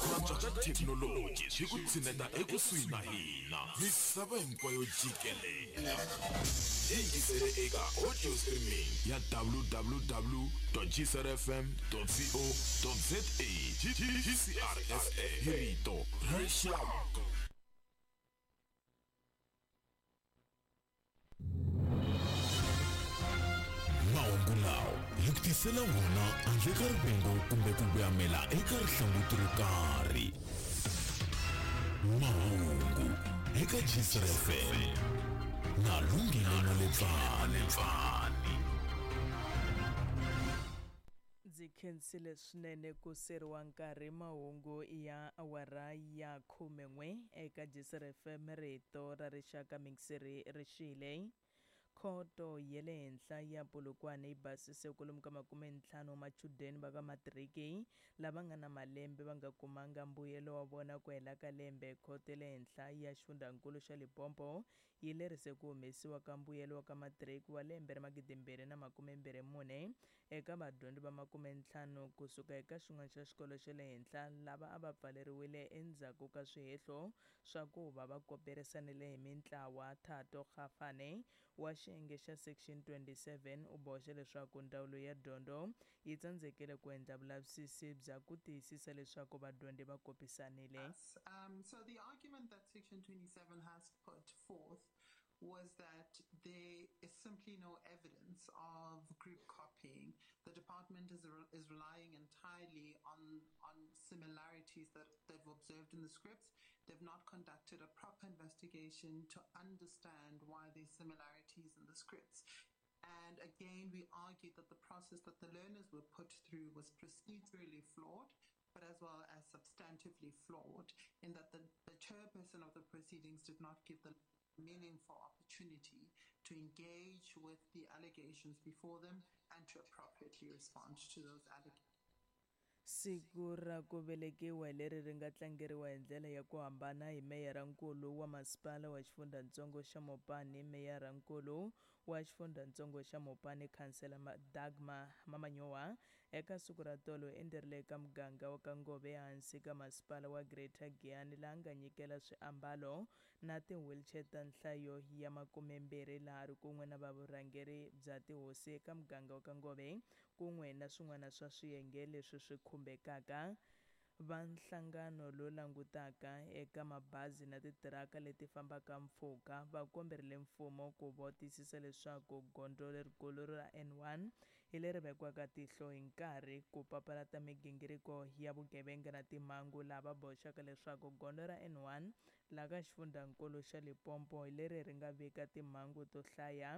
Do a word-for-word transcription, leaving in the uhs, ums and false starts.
antswa ka thekinoloji swi ku tshineta ekusuhi na hina misava hinkwayo jikelele. Yingisele eka audio streaming ya w w w dot g c r f m dot co dot za. G C R S A hi rito rexaka. Mahungu lawa hi ku tisela wona handle ka rivengo kumbe ku kuyamela eka rihlangutiro ro karhi. Mahungu eka G C R F M na Lungile Maletsane. Ndzi khensile swinene ku seriwa nkarhi mahungu ya awara ya khumen'we eka G C R F M rito ra rixaka mingiseri rixile. Khoto ya le henhla ya Polokwane yi basise kwalomu ka makume ntlhanu wa machudeni va ka matiriki lava nga na malembe va nga kumanga mbuyelo wa vona ku hela ka lembe. Khoto ya le henhla ya xifundzankulu xa Limpopo yi lerise ku humesiwa ka mbuyelo wa ka matiriki wa lembe ra magidimbirhi na makume mbirhi mune eka vadyondzi va makume ntlhanu kusuka eka xin'wana xa xikolo xa le henhla lava a va pfaleriwile endzhaku ka swihehlo swa ku va va koperisanile hi mintlawa. Thato Khafane wa xiyenge xa section twenty-seven u boxe leswaku ndzawulo ya dyondzo yi tsandzekile ku endla vulavisisi bya ku tiyisisa leswaku vadyondzi va kopisanile. Um, so the argument that section twenty-seven has put forth was that there is simply no evidence of group copying. The department is re- is relying entirely on on similarities that they've observed in the scripts. They've not conducted a proper investigation to understand why there's similarities in the scripts. And again, we argued that the process that the learners were put through was procedurally flawed, but as well as substantively flawed, in that the, the chairperson of the proceedings did not give the meaningful opportunity to engage with the allegations before them and to appropriately respond to those allegations. Siku ra ku velekiwa leri ri nga tlangeriwa hi ndlela ya ku hambana hi meyarankulu wa masipala wa xifundzatsongo xa Mopani, meyarankulu wa xifundzatsongo xa Mopani Councillor Dagmar Mamanyowa eka siku ra tolo endzerile eka muganga wa ka Ngove ehansi ka masipala wa Greater Giyani laha nga nyikela swiambalo na ti-wheelchair ta nhlayo ya makume mbirhi laha ri kun'we na vavurhangeri bya tihosi eka muganga wa ka Ngove kun'we na swin'wana swa swiyenge leswi swi khumbekaka va nhlangano lowu langutaka eka mabazi na titiraka leti fambaka mpfhuka va komberile mfumo ku votisisa leswaku gondzo lerikulu ra N one hi leri vekiwaka tihlo hi nkarhi ku papalata migingiriko ya vugevenga na timhangu lava boxaka leswaku gondzo ra N one laha ka xifundzankulu xa Limpopo hi leri ri nga vika timhangu to hlaya